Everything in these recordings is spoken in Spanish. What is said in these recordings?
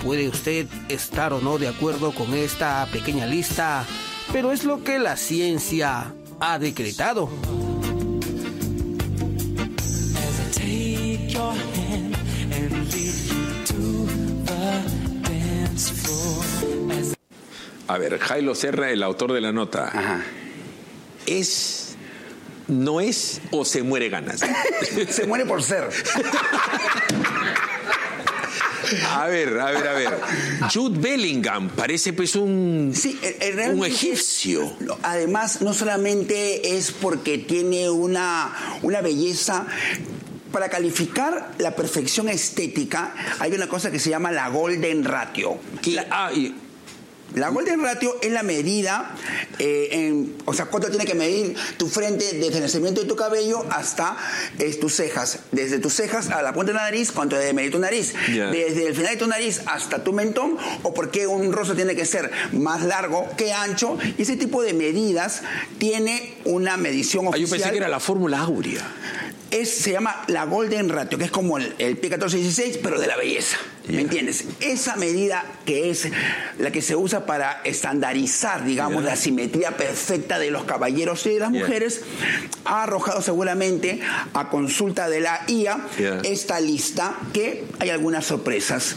Puede usted estar o no de acuerdo con esta pequeña lista, pero es lo que la ciencia ha decretado. A ver, Jailo Serra, el autor de la nota. Ajá. ¿No es o se muere ganas? Se muere por ser. A ver. Jude Bellingham parece pues un egipcio. Además, no solamente es porque tiene una belleza. Para calificar la perfección estética, hay una cosa que se llama la Golden Ratio. La Golden Ratio es la medida, o sea, cuánto tiene que medir tu frente desde el nacimiento de tu cabello hasta tus cejas. Desde tus cejas a la punta de la nariz, cuánto debe medir tu nariz. Yeah. Desde el final de tu nariz hasta tu mentón, o por qué un rostro tiene que ser más largo que ancho. Y ese tipo de medidas tiene una medición oficial. Yo pensé que era la fórmula áurea. Se llama la Golden Ratio, que es como el P1416, pero de la belleza. ¿Me entiendes? Esa medida que es la que se usa para estandarizar, digamos, la simetría perfecta de los caballeros y de las mujeres, ha arrojado seguramente a consulta de la IA esta lista, que hay algunas sorpresas.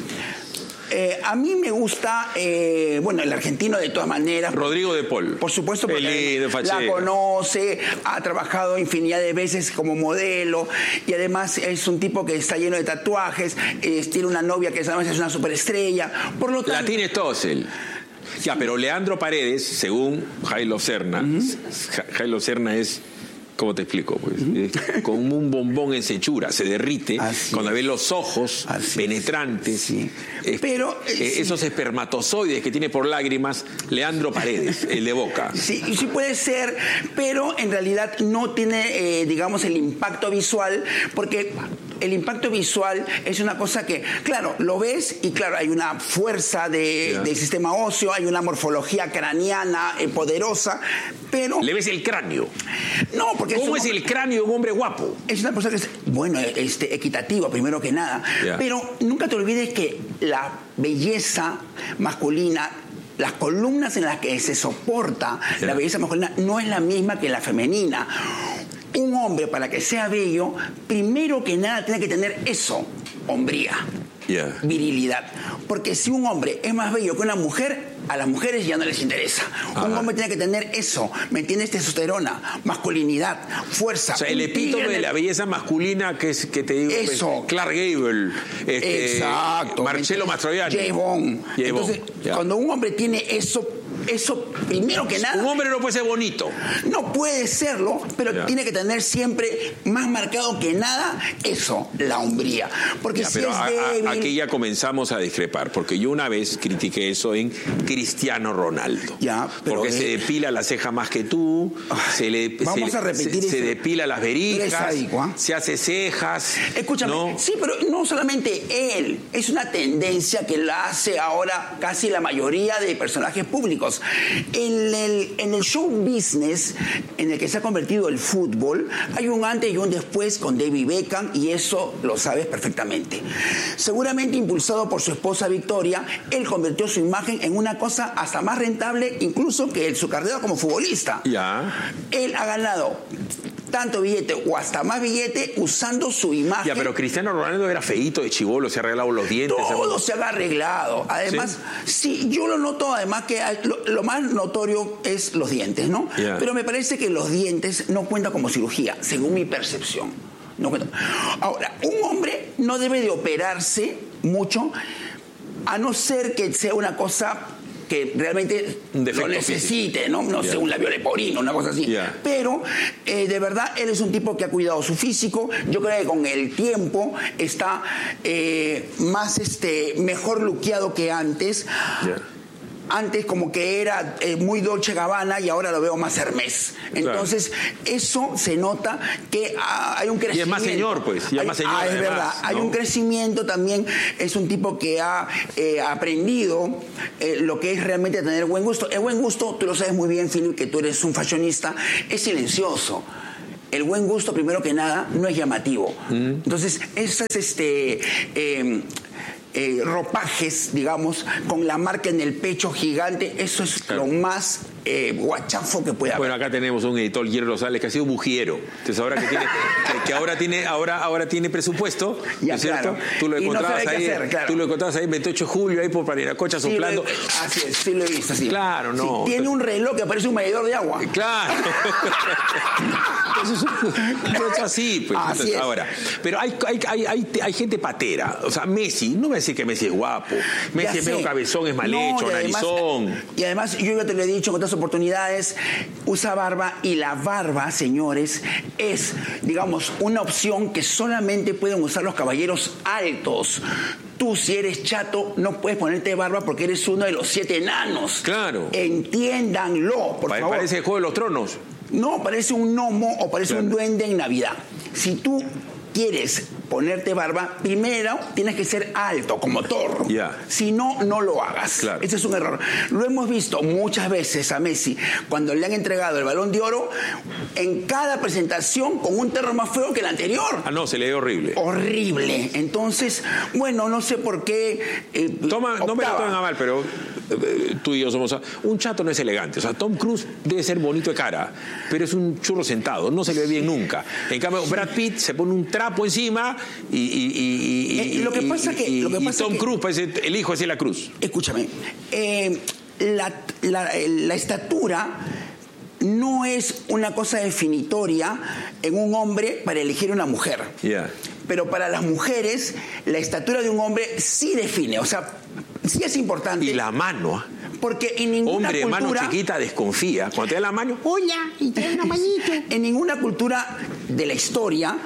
A mí me gusta, el argentino de todas maneras. Rodrigo de Paul. Por supuesto, porque la conoce, ha trabajado infinidad de veces como modelo y además es un tipo que está lleno de tatuajes, tiene una novia que además es una superestrella. Por lo tanto, la tiene todos él. Ya, pero Leandro Paredes, según Jailo Serna, Jailo Serna es... ¿Cómo te explico? Pues, como un bombón en sechura, se derrite cuando ve los ojos penetrantes. Sí. Pero esos espermatozoides que tiene por lágrimas, Leandro Paredes, el de Boca. Sí puede ser, pero en realidad no tiene, digamos, el impacto visual, porque el impacto visual es una cosa que, claro, lo ves y claro, hay una fuerza del sistema óseo, hay una morfología craneana poderosa, pero... ¿Le ves el cráneo? No, porque... ¿Cómo es el cráneo de un hombre guapo? Es una persona que es, equitativa, primero que nada. Pero nunca te olvides que la belleza masculina, las columnas en las que se soporta la belleza masculina no es la misma que la femenina. Un hombre, para que sea bello, primero que nada tiene que tener eso, hombría, virilidad. Porque si un hombre es más bello que una mujer, a las mujeres ya no les interesa. Un hombre tiene que tener eso, ¿me entiendes? Testosterona, masculinidad, fuerza. O sea, el epítome de la belleza masculina que te digo, eso. Pues, Clark Gable, exacto, Marcello Mastroianni. J. Bond. Entonces, cuando un hombre tiene eso primero que nada... Un hombre no puede ser bonito. No puede serlo, pero tiene que tener siempre más marcado que nada eso, la hombría. Porque si es débil... Aquí ya comenzamos a discrepar, porque yo una vez critiqué eso en Cristiano Ronaldo. Porque se depila la ceja más que tú, se depila las verijas, se hace cejas. Escúchame, ¿no? Sí, pero no solamente él, es una tendencia que la hace ahora casi la mayoría de personajes públicos. En el show business en el que se ha convertido el fútbol, hay un antes y un después con David Beckham, y eso lo sabes perfectamente. Seguramente impulsado por su esposa Victoria, él convirtió su imagen en una cosa hasta más rentable incluso que su carrera como futbolista. Él ha ganado tanto billete o hasta más billete usando su imagen. Pero Cristiano Ronaldo era feíto de chibolo, se ha arreglado los dientes. Todo se ha arreglado. Además, sí, yo lo noto, además que lo más notorio es los dientes, ¿no? Pero me parece que los dientes no cuentan como cirugía, según mi percepción. No cuentan. Ahora, un hombre no debe de operarse mucho, a no ser que sea una cosa que realmente lo necesite, ¿no? No sé, un labio leporino, una cosa así. Pero, de verdad, él es un tipo que ha cuidado su físico. Yo creo que con el tiempo está mejor luqueado que antes. Antes como que era muy Dolce Gabbana y ahora lo veo más Hermès. Entonces, eso se nota que hay un crecimiento. Y es más señor, pues. Ya más señor, es verdad. ¿No? Hay un crecimiento también. Es un tipo que ha aprendido lo que es realmente tener buen gusto. El buen gusto, tú lo sabes muy bien, Philip, que tú eres un fashionista, es silencioso. El buen gusto, primero que nada, no es llamativo. Entonces, esa es ropajes, digamos, con la marca en el pecho gigante. Eso es lo más guachafo que puede haber. Bueno, acá tenemos un editor, Guillermo Rosales, que ha sido bujiero. Entonces ahora ahora tiene presupuesto, ya, ¿no es cierto? Claro. Tú lo encontrabas ahí, claro. Tú lo encontrabas ahí en 28 de julio, ahí por Parinacocha, sí, soplando. Así es, sí lo he visto, sí. Claro, no. Sí, tiene un reloj que parece un medidor de agua. Claro. Eso es así, pues. Así es. Ahora, pero hay gente patera. O sea, Messi, no me decir que Messi es guapo. Messi es medio cabezón, es mal hecho, narizón. Y además, yo ya te lo he dicho en otras oportunidades, usa barba, y la barba, señores, es, digamos, una opción que solamente pueden usar los caballeros altos. Tú, si eres chato, no puedes ponerte barba porque eres uno de los 7 enanos. Claro. Entiéndanlo, por favor. Parece el Juego de los Tronos. No, parece un gnomo o parece un duende en Navidad. Si tú quieres ponerte barba, primero tienes que ser alto, como Thor. Si no, no lo hagas. Claro. Ese es un error. Lo hemos visto muchas veces a Messi, cuando le han entregado el Balón de Oro, en cada presentación con un terror más feo que el anterior. Ah, no, se le dio horrible. Horrible. Entonces, bueno, no sé por qué no me lo tomen a mal, pero tú y yo somos... Un chato no es elegante. O sea, Tom Cruise debe ser bonito de cara, pero es un churro sentado. No se le ve bien nunca. En cambio, Brad Pitt se pone un trapo encima y Tom Cruise parece el hijo de la Cruz. Escúchame, la estatura no es una cosa definitoria en un hombre para elegir una mujer. Pero para las mujeres, la estatura de un hombre sí define, o sea, sí es importante. Y la mano. Porque en ninguna cultura... Hombre, mano chiquita, desconfía. Cuando te da la mano, hola, y te da una manito. En ninguna cultura de la historia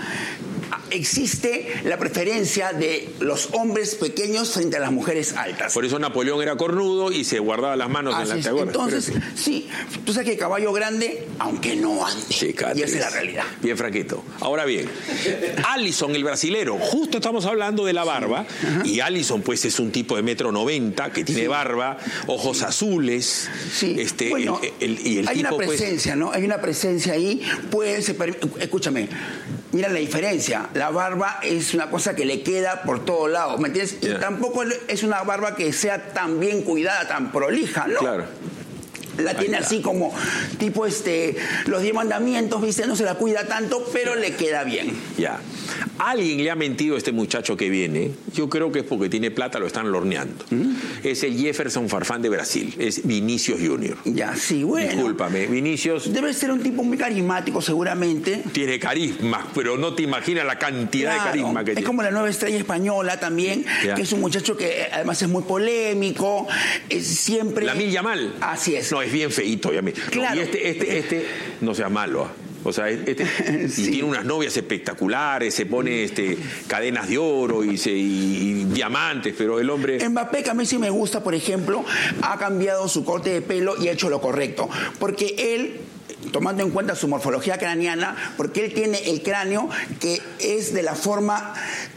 existe la preferencia de los hombres pequeños frente a las mujeres altas. Por eso Napoleón era cornudo y se guardaba las manos en la tegora. Entonces, sí, tú sabes que el caballo grande, aunque no ande. Y esa es la realidad. Bien, Franquito. Ahora bien, Alisson, el brasilero, justo estamos hablando de la barba, y Alisson pues es un tipo de 1,90 m que tiene barba, ojos azules. Bueno, y el hay tipo, una presencia, ¿no? Hay una presencia ahí. Escúchame, mira la diferencia. La barba es una cosa que le queda por todos lados, ¿me entiendes? Y tampoco es una barba que sea tan bien cuidada, tan prolija, ¿no? Claro. La tiene así como tipo los 10 mandamientos, ¿viste? No se la cuida tanto, pero le queda bien. Ya. Alguien le ha mentido a este muchacho que viene. Yo creo que es porque tiene plata, lo están lorneando. Es el Jefferson Farfán de Brasil. Es Vinicius Junior. Ya, sí, bueno. Discúlpame, Vinicius... Debe ser un tipo muy carismático, seguramente. Tiene carisma, pero no te imaginas la cantidad de carisma que tiene. Es como la nueva estrella española también, que es un muchacho que además es muy polémico, es siempre... Lamine Yamal. Así es. No, es bien feíto, obviamente. Claro. No, y este no sea malo. O sea, y tiene unas novias espectaculares, se pone cadenas de oro y diamantes, pero el hombre... Mbappé, que a mí sí me gusta, por ejemplo, ha cambiado su corte de pelo y ha hecho lo correcto. Porque él, tomando en cuenta su morfología craneana, porque él tiene el cráneo que es de la forma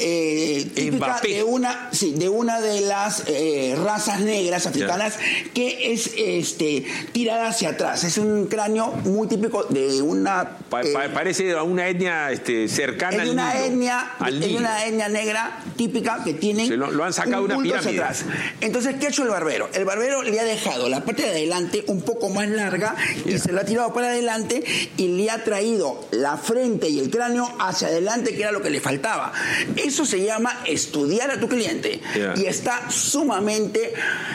típica de una de las razas negras africanas, que es tirada hacia atrás. Es un cráneo muy típico de una... parece a una etnia cercana al Nilo. Es una etnia negra típica que tienen... Lo han sacado de una pirámide. Entonces, ¿qué ha hecho el barbero? El barbero le ha dejado la parte de adelante un poco más larga y se lo ha tirado para adelante y le ha traído la frente y el cráneo hacia adelante, que era lo que le faltaba. Eso se llama estudiar a tu cliente. Y está sumamente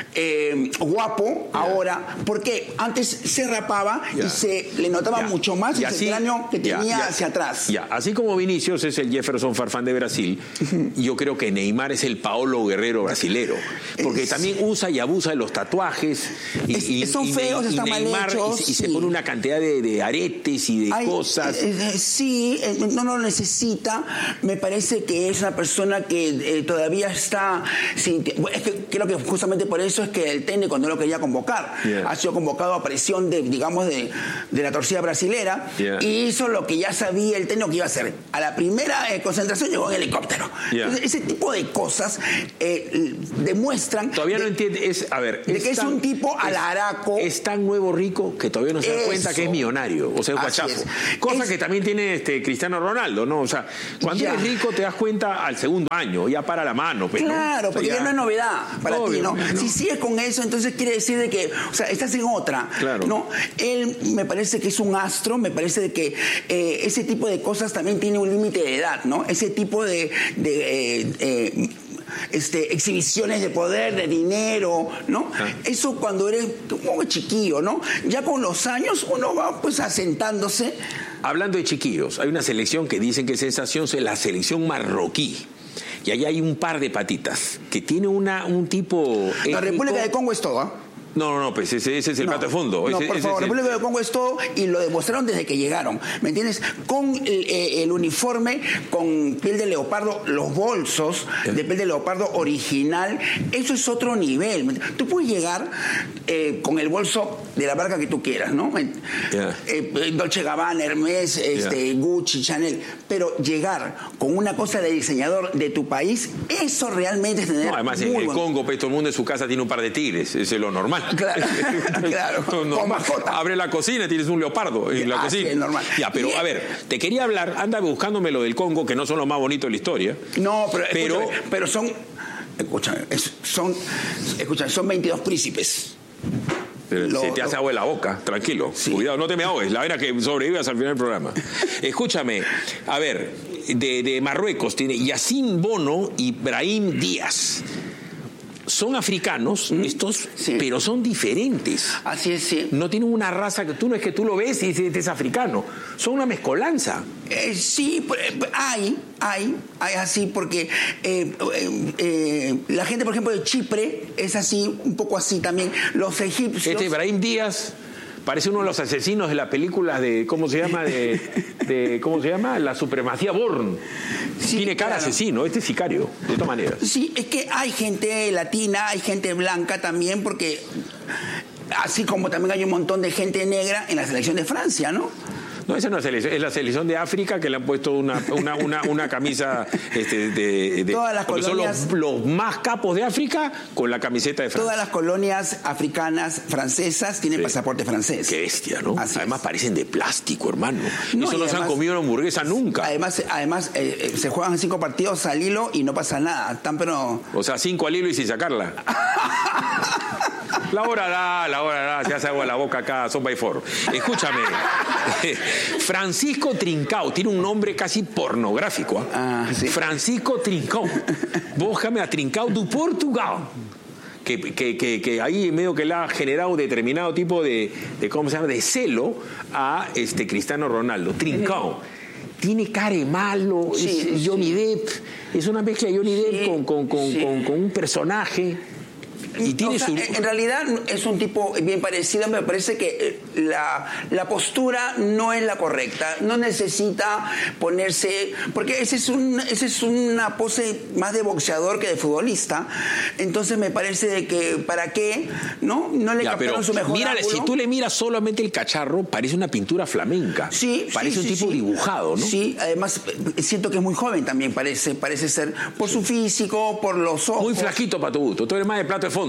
guapo ahora, porque antes se rapaba y se le notaba mucho más el cráneo que tenía hacia atrás. Así como Vinicius es el Jefferson Farfán de Brasil, yo creo que Neymar es el Paolo Guerrero brasilero, porque también usa y abusa de los tatuajes son feos, están mal hechos, y se pone una cantidad de aretes y de cosas. No lo necesita. Me parece que es una persona que todavía está es que creo que justamente por eso es que el técnico no lo quería convocar. Ha sido convocado a presión de la torcida brasilera y hizo lo que ya sabía el técnico que iba a hacer. A la primera concentración llegó en helicóptero. Entonces, ese tipo de cosas demuestran... Todavía no entiende, que es un tipo alaraco. Es tan nuevo rico que todavía no se da cuenta que es millonario, o sea, es guachazo. Cosa que también tiene Cristiano Ronaldo, ¿no? O sea, cuando eres rico te das cuenta al segundo año, ya para la mano. Pues, claro, porque ya no es novedad para ti, ¿no? Si sigues con eso, entonces quiere decir de que, o sea, estás en otra. Claro. ¿No? Él me parece que es un astro, me parece de que ese tipo de cosas también tiene un límite de edad, ¿no? Ese tipo de exhibiciones de poder, de dinero, ¿no? Eso cuando eres como chiquillo, ¿no? Ya con los años uno va pues asentándose. Hablando de chiquillos, hay una selección que dicen que es sensación, es la selección marroquí. Y ahí hay un par de patitas que tiene un tipo... La República de Congo es todo, ¿ah? No, pues ese es el plato de fondo. No, por favor, República de Congo es todo y lo demostraron desde que llegaron, ¿me entiendes? Con el uniforme, con piel de leopardo, los bolsos de piel de leopardo original, eso es otro nivel. Tú puedes llegar con el bolso de la marca que tú quieras, ¿no? Dolce & Gabbana, Hermès, Gucci, Chanel, pero llegar con una cosa de diseñador de tu país, eso realmente es tener... No, además en el Congo, pues todo el mundo en su casa tiene un par de tigres, eso es lo normal. Claro. Con mascota. Abre la cocina y tienes un leopardo en la cocina. Es normal. Ya, pero a ver, te quería hablar, anda buscándome lo del Congo, que no son los más bonitos de la historia. No, pero son... Escúchame, son 22 príncipes. Pero se te hace agua en la boca, tranquilo. Sí. Cuidado, no te me ahogues. La verdad que sobrevivas al final del programa. Escúchame, a ver, de Marruecos tiene Yacine Bono y Brahim Díaz. Son africanos estos, pero son diferentes. Así es, sí. No tienen una raza que tú no es que tú lo ves y dices, es africano. Son una mezcolanza. Sí, hay así, porque la gente, por ejemplo, de Chipre es así, un poco así también. Los egipcios... Brahim Díaz parece uno de los asesinos de la película de, ¿cómo se llama? ¿Cómo se llama? La supremacía Bourne. Sí, tiene cara asesino, es sicario, de todas maneras. Sí, es que hay gente latina, hay gente blanca también, porque así como también hay un montón de gente negra en la selección de Francia, ¿no? No, esa no es selección, es la selección de África que le han puesto una camisa de todas las colonias, son los más capos de África con la camiseta de Francia. Todas las colonias africanas francesas tienen pasaporte francés. Qué bestia, ¿no? Así además es. Parecen de plástico, hermano. No, eso no se han comido una hamburguesa nunca. Además se juegan 5 partidos al hilo y no pasa nada. O sea, 5 al hilo y sin sacarla. La hora da, se hace agua en la boca acá, son by four. Escúchame, Francisco Trincao, tiene un nombre casi pornográfico. Sí. Francisco Trincao, búscame a Trincao do Portugal. Que ahí medio que le ha generado determinado tipo de ¿cómo se llama? De celo a Cristiano Ronaldo. Trincao. Tiene cara de malo, es Johnny Depp, es una mezcla de Johnny Depp con un personaje. Y tiene en realidad es un tipo bien parecido. Me parece que la postura no es la correcta. No necesita ponerse, porque esa es una pose más de boxeador que de futbolista. Entonces me parece de que ¿para qué? No le captaron su mejor ángulo. Si tú le miras solamente el cacharro, parece una pintura flamenca. Parece un tipo dibujado, ¿no? Sí, además siento que es muy joven también, parece ser, por su físico, por los ojos. Muy flaquito para tu gusto. Tú eres más de plato de fondo.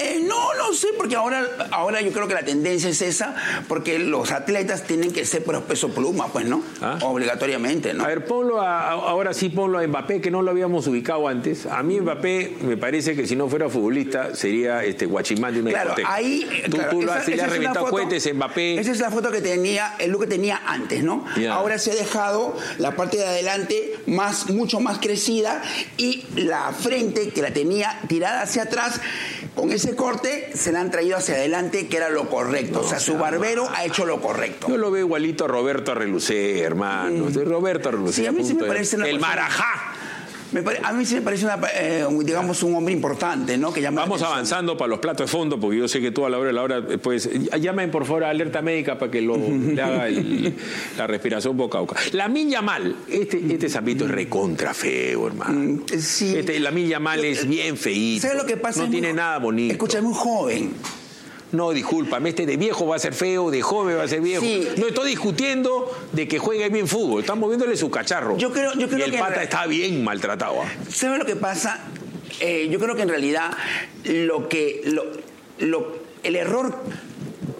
No sé, porque ahora yo creo que la tendencia es esa, porque los atletas tienen que ser por peso pluma, pues, ¿no? Obligatoriamente, ¿no? A ver, ahora sí ponlo a Mbappé, que no lo habíamos ubicado antes. A mí Mbappé me parece que si no fuera futbolista sería guachimán de una discoteca. Tú le has reventado cohetes, Mbappé. Esa es la foto que tenía, el look que tenía antes, ¿no? Yeah. Ahora se ha dejado la parte de adelante mucho más crecida y la frente que la tenía tirada hacia atrás. Con ese corte se la han traído hacia adelante, que era lo correcto. O sea, su barbero ha hecho lo correcto. Yo lo veo igualito a Roberto Arrelucé, hermano. Roberto Arrelucé. Sí, a mí sí me parece el Marajá. A mí sí me parece digamos un hombre importante, ¿no? Que vamos avanzando para los platos de fondo, porque yo sé que tú a la hora pues llamen por favor a Alerta Médica para que le haga la respiración boca a boca. Lamine Yamal, este zapito es recontra feo, hermano. Sí. Lamine Yamal es bien feíto. ¿Sabes lo que pasa? No tiene nada bonito. Escucha, es muy joven. No, discúlpame, de viejo va a ser feo, de joven va a ser viejo. Sí. No estoy discutiendo de que juegue bien fútbol, estamos viéndole su cacharro. Yo creo y el que pata está bien maltratado. ¿Sabes lo que pasa? Yo creo que en realidad el error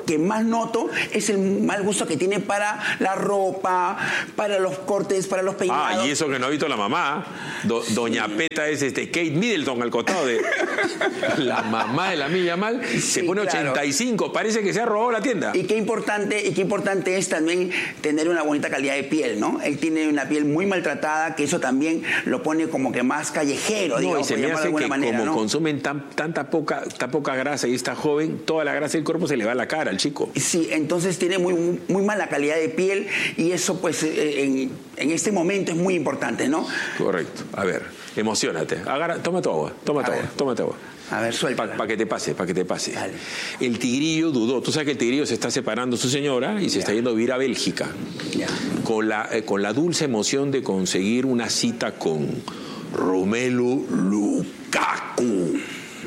que más noto es el mal gusto que tiene para la ropa, para los cortes, para los peinados. Y eso que no ha visto la mamá. Doña Peta es Kate Middleton al costado de la mamá de la Milla Mal. Se pone 85, parece que se ha robado la tienda. Y qué importante es también tener una bonita calidad de piel, ¿no? Él tiene una piel muy maltratada, que eso también lo pone como que más callejero, digamos, y se me hace que manera, como ¿no? consumen tan poca grasa y está joven, toda la grasa del cuerpo se le va a la cara al chico. Sí, entonces tiene muy mala calidad de piel y eso pues en este momento es muy importante, ¿no? Correcto. A ver, emocionate. Toma tu agua. A ver, suelta. Para que te pase. Dale. El tigrillo dudó. Tú sabes que el tigrillo se está separando de su señora y se está yendo a vivir a Bélgica. Ya. Con la dulce emoción de conseguir una cita con Romelu Lukaku.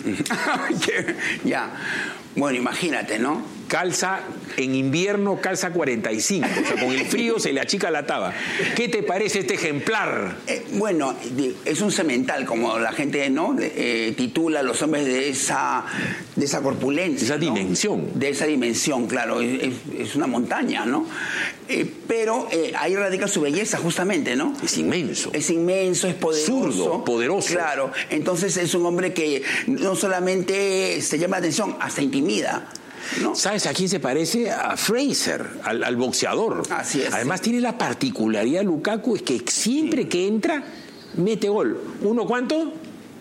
Ya. Bueno, imagínate, ¿no? En invierno calza 45, o sea, con el frío se le achica la taba. ¿Qué te parece este ejemplar? Bueno, es un semental, como la gente, ¿no? Titula a los hombres de esa corpulencia. Esa dimensión. ¿No? De esa dimensión, claro. Es una montaña, ¿no? Pero ahí radica su belleza, justamente, ¿no? Es inmenso. Es poderoso. Zurdo, poderoso. Claro. Entonces es un hombre que no solamente se llama la atención, hasta intimida. ¿No? ¿Sabes a quién se parece? A Fraser, al boxeador. Así es. Además tiene la particularidad Lukaku, es que siempre que entra, mete gol. ¿Uno cuánto?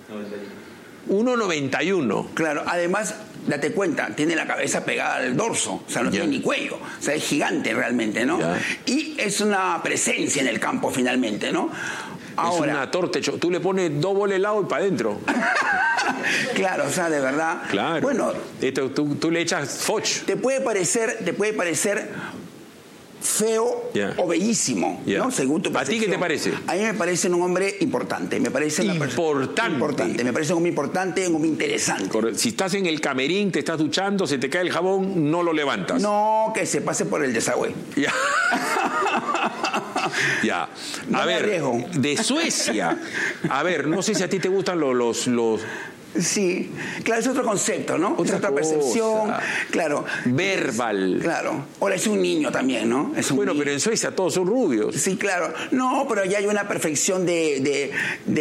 1.91. Claro, además, date cuenta, tiene la cabeza pegada al dorso, o sea, no tiene ni cuello, o sea, es gigante realmente, ¿no? Y es una presencia en el campo finalmente, ¿no? Ahora, es una torta. Tú le pones 2 bolas de helado y para adentro. Claro, o sea, de verdad. Claro. Bueno, tú le echas foch. Te puede parecer feo o bellísimo, ¿no? Según tu percepción. ¿A ti qué te parece? A mí me parece un hombre importante. Me parece importante. Me parece un hombre importante, un hombre interesante. Correcto. Si estás en el camerín, te estás duchando, se te cae el jabón, no lo levantas. No, que se pase por el desagüe. Ya. Ya. No me arriesgo. De Suecia. A ver, no sé si a ti te gustan los Sí, claro, es otro concepto, ¿no? Es otra percepción, claro. Verbal. Claro. Ahora es un niño también, ¿no? Bueno, pero en Suecia todos son rubios. Sí, claro. No, pero ya hay una perfección de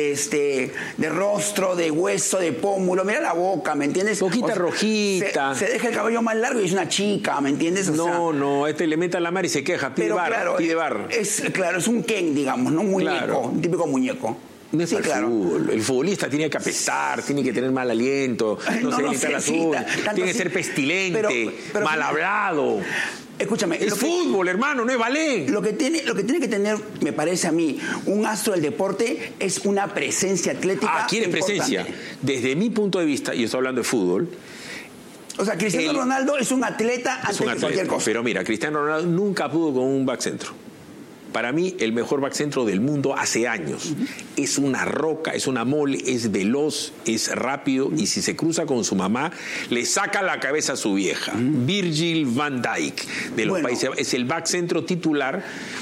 rostro, de hueso, de pómulo. Mira la boca, ¿me entiendes? Poquita rojita. Se deja el cabello más largo y es una chica, ¿me entiendes? No, le mete a la mar y se queja, pide bar. Claro, es un Ken, digamos, ¿no? Un muñeco, un típico muñeco. No es fútbol. El futbolista tiene que apestar, tiene que tener mal aliento, no se limita la azul, tiene que ser pestilente, mal hablado. Escúchame. Es fútbol, hermano, no es ballet. Lo que tiene que tener, me parece a mí, un astro del deporte es una presencia atlética. ¿Quiere presencia? Desde mi punto de vista, y estoy hablando de fútbol. O sea, Cristiano Ronaldo es un atleta antes de cualquier cosa. Pero mira, Cristiano Ronaldo nunca pudo con un back centro. Para mí, el mejor back centro del mundo hace años. Es una roca, es una mole, es veloz, es rápido y si se cruza con su mamá, le saca la cabeza a su vieja. Virgil van Dijk, de los Países Bajos. Es el back centro titular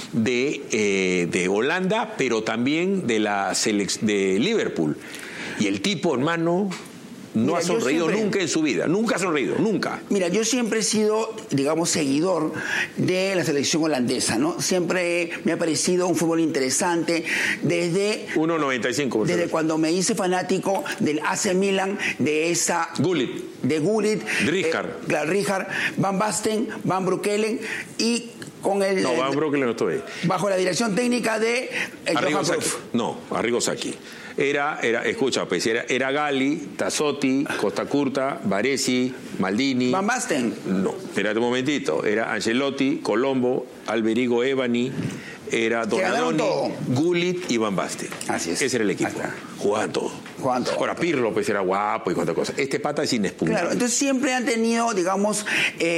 de Holanda, pero también de Liverpool. Y el tipo, hermano, no ha sonreído nunca en su vida. Nunca ha sonreído, nunca. Mira, yo siempre he sido, digamos, seguidor de la selección holandesa, ¿no? Siempre me ha parecido un fútbol interesante desde 1.95. Desde cuando me hice fanático del AC Milan, de Gullit, Rijkaard. Rijkaard, Van Basten, Van Breukelen y con el... No, Van Breukelen no estoy. Bajo la dirección técnica de Arrigo Sacchi. No, Arrigo Sacchi. Escucha, pues era Gali, Tassotti, Costa Curta, Baresi, Maldini. ¿Van Basten? No, espérate un momentito. Era Ancelotti, Colombo, Alberigo Evani, era Donadoni, Gullit y Van Basten. Así es. Ese era el equipo. Jugaban todo. Ahora Pirlo pues era guapo y cuánta cosa. Este pata es inexpugnable. Claro, entonces siempre han tenido, digamos,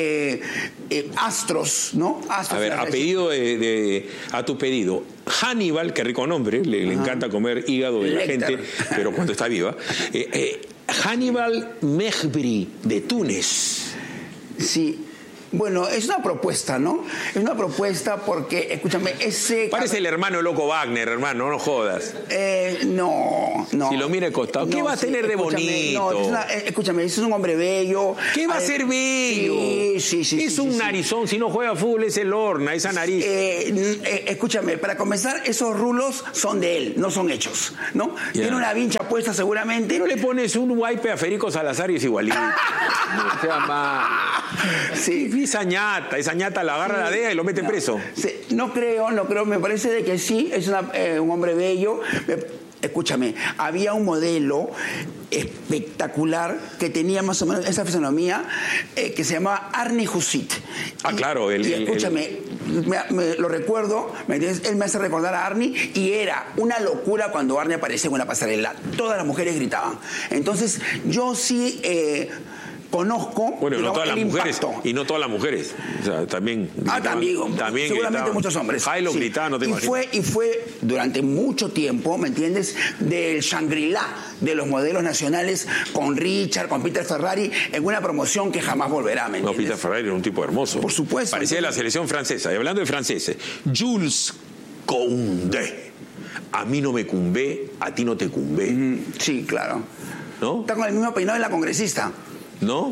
astros, ¿no? Astros. A ver, a tu pedido, Hannibal, qué rico nombre, le encanta comer hígado de la gente, pero cuando está viva. Hannibal Mejbri, de Túnez. Sí. Bueno, es una propuesta, ¿no? Es una propuesta porque, escúchame, ese... Parece el hermano loco Wagner, hermano, no jodas. No. Si lo mira al costado, ¿qué va a tener de bonito? No, escúchame, es un hombre bello. ¿Qué va a ser bello? Sí. Es un narizón, si no juega fútbol es el horna, esa nariz. Escúchame, para comenzar, esos rulos son de él, no son hechos, ¿no? Yeah. Tiene una vincha puesta seguramente. No le pones un wipe a Federico Salazar y es igualito. No sea más. Sí. Esa ñata la agarra la DEA y lo mete preso. Sí, no creo, me parece de que sí, es un hombre bello. Escúchame, había un modelo espectacular que tenía más o menos esa fisonomía que se llamaba Arnie Husit. Claro. Y escúchame, lo recuerdo, ¿me entiendes? Él me hace recordar a Arnie y era una locura cuando Arnie aparecía en una pasarela. Todas las mujeres gritaban. Entonces, yo sí... conozco, bueno, digamos, no todas las mujeres impacto. Y no todas las mujeres, o sea, también también seguramente gritaban. muchos hombres. Jailo gritaba, no te imaginas. Y fue durante mucho tiempo, ¿me entiendes?, del Shangri-La de los modelos nacionales con Richard, con Peter Ferrari, en una promoción que jamás volverá, ¿me entiendes? No, Peter Ferrari era un tipo hermoso. Por supuesto. Parecía de la selección francesa. Y hablando de franceses, Jules Koundé. A mí no me cumbé, a ti no te cumbé. Sí, claro. ¿No? Está con el mismo peinado de la congresista. ¿No?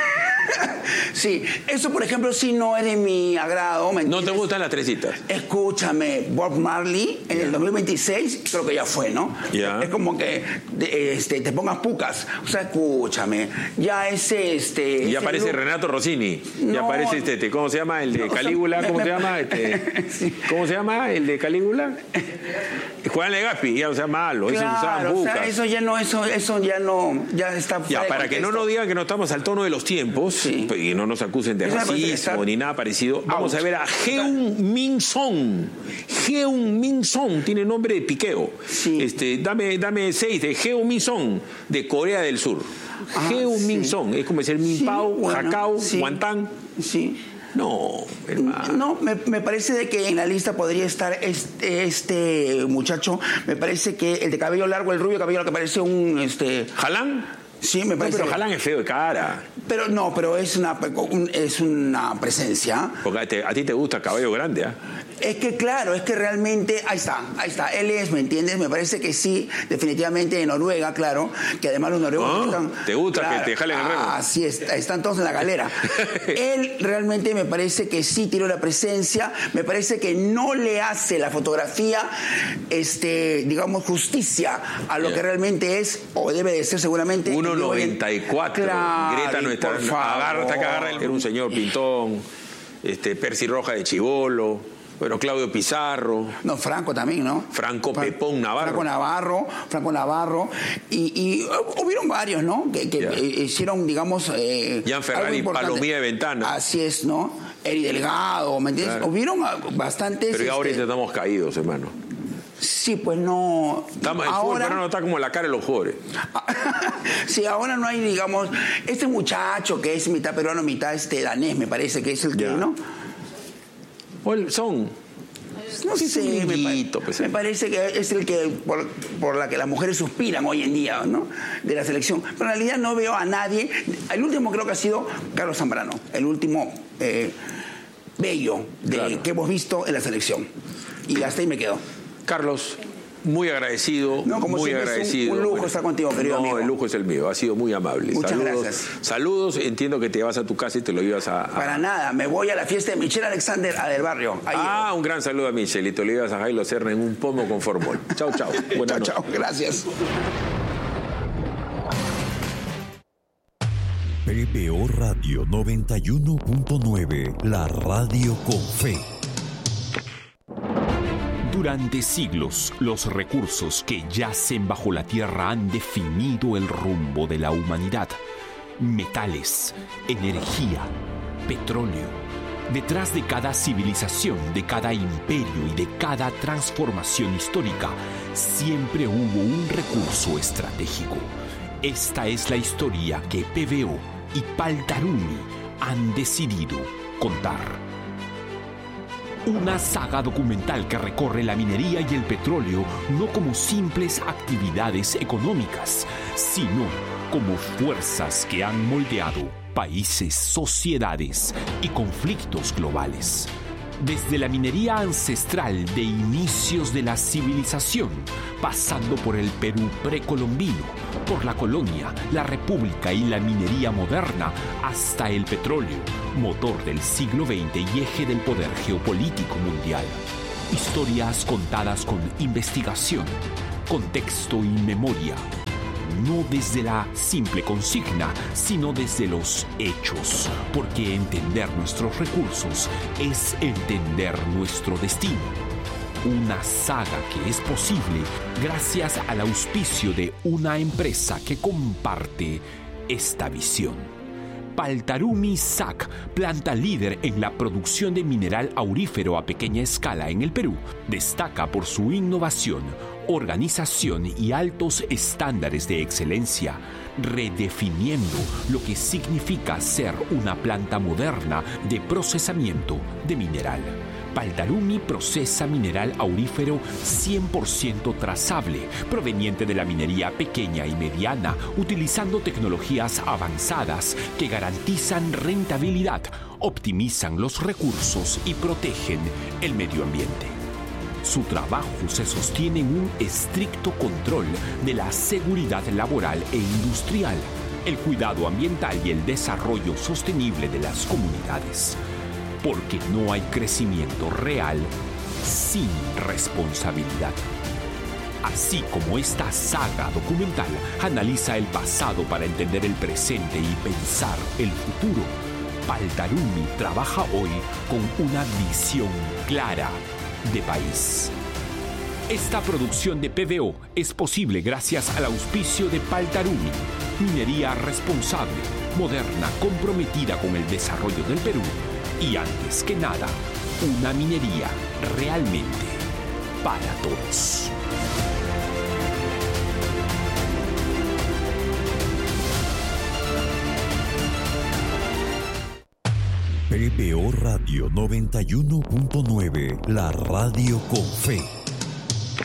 Sí, eso por ejemplo sí no es de mi agrado. ¿Me entiendes? ¿No te gustan las tresitas? Escúchame, Bob Marley en el 2026 creo que ya fue, ¿no? Ya. Es como que te pongas pucas. O sea, escúchame, ya ese ya aparece Renato Rossini. No. Ya aparece ¿cómo se llama? El de Calígula, ¿cómo se llama? Sí. ¿Cómo se llama? El de Calígula. Juan Legaspi, ya, o sea, malo. Claro, eso o sea, eso ya no, ya está fuera ya, de para contexto. que no nos digan que no estamos al tono de los tiempos, sí, y no nos acusen de racismo ni nada parecido, vamos a ver a Heung-min Son. Heung-min Son tiene nombre de piqueo. Sí. Dame 6 de Heung-min Son, de Corea del Sur. Heung-min Son, es como decir Minpao, Hakao, Guantán. Sí. No, hermano. No, me parece de que en la lista podría estar este muchacho. Me parece que el de cabello largo, el rubio cabello largo, que parece un ¿Jalán? Sí, me parece. Pero Jalán es feo de cara. Pero es una presencia. Porque a ti te gusta cabello grande, ¿ah? Es que claro, es que realmente, ahí está, él es, ¿me entiendes? Me parece que sí, definitivamente en Noruega, claro, que además los noruegos están... ¿Te gusta que te jalen el remo? Sí, están todos en la galera. Él realmente me parece que sí tiene una presencia, me parece que no le hace la fotografía, digamos, justicia a lo que realmente es, o debe de ser seguramente... 1.94. Claro, Greta no está... Agarra, era un señor pintón, Percy Roja de chibolo... Bueno, Claudio Pizarro. No, Franco también, ¿no? Franco Pepón Navarro. Franco Navarro. Y hubieron varios, ¿no? Que hicieron, digamos... Jean Ferrari, Palomilla de Ventana. Así es, ¿no? Eri Delgado, ¿me entiendes? Claro. Hubieron bastantes... Pero ya ahorita estamos caídos, hermano. Sí, pues no... El fútbol peruano está como la cara de los jugadores. Sí, ahora no hay, digamos... Este muchacho que es mitad peruano, mitad danés, me parece que es el que, ¿no? Son... No sé, me parece que es el que por la que las mujeres suspiran hoy en día, ¿no? De la selección. Pero en realidad no veo a nadie. El último creo que ha sido Carlos Zambrano, el último bello que hemos visto en la selección. Y hasta ahí me quedo. Carlos, muy agradecido, no, como muy agradecido. Un lujo estar contigo, querido amigo. No, el lujo es el mío, ha sido muy amable. Muchas gracias. Saludos, entiendo que te vas a tu casa y te lo ibas a... Para nada, me voy a la fiesta de Michelle Alexander del barrio. Un gran saludo a Michelle y te lo ibas a Jailo Serna en un pomo con formol. Chau, chau. Buenas noches. Chau, gracias. PBO Radio 91.9, la radio con fe. Durante siglos, los recursos que yacen bajo la tierra han definido el rumbo de la humanidad. Metales, energía, petróleo. Detrás de cada civilización, de cada imperio y de cada transformación histórica, siempre hubo un recurso estratégico. Esta es la historia que PBO y Paltaruni han decidido contar. Una saga documental que recorre la minería y el petróleo no como simples actividades económicas, sino como fuerzas que han moldeado países, sociedades y conflictos globales. Desde la minería ancestral de inicios de la civilización, pasando por el Perú precolombino, por la colonia, la república y la minería moderna, hasta el petróleo, motor del siglo XX y eje del poder geopolítico mundial. Historias contadas con investigación, contexto y memoria. No desde la simple consigna, sino desde los hechos, porque entender nuestros recursos es entender nuestro destino. Una saga que es posible gracias al auspicio de una empresa que comparte esta visión. Paltarumi SAC, planta líder en la producción de mineral aurífero a pequeña escala en el Perú, destaca por su innovación, organización y altos estándares de excelencia, redefiniendo lo que significa ser una planta moderna de procesamiento de mineral. Paltarumi procesa mineral aurífero 100% trazable, proveniente de la minería pequeña y mediana, utilizando tecnologías avanzadas que garantizan rentabilidad, optimizan los recursos y protegen el medio ambiente. Su trabajo se sostiene en un estricto control de la seguridad laboral e industrial, el cuidado ambiental y el desarrollo sostenible de las comunidades. Porque no hay crecimiento real sin responsabilidad. Así como esta saga documental analiza el pasado para entender el presente y pensar el futuro, Paltarumi trabaja hoy con una visión clara de país. Esta producción de PVO es posible gracias al auspicio de Paltarumi, minería responsable, moderna, comprometida con el desarrollo del Perú y, antes que nada, una minería realmente para todos. PVO Radio 91.9, la radio con fe.